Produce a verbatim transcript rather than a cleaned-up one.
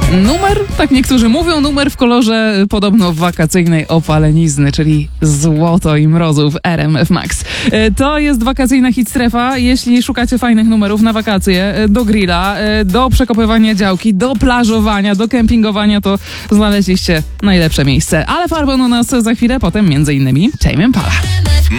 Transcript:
Numer, tak niektórzy mówią, numer w kolorze podobno wakacyjnej opalenizny, czyli złoto i mrozów R M F Max. To jest wakacyjna hit strefa. Jeśli szukacie fajnych numerów na wakacje, do grilla, do przekopywania działki, do plażowania, do kempingowania, to znaleźliście najlepsze miejsce. Ale farbą u nas za chwilę, potem między innymi Tame Impala.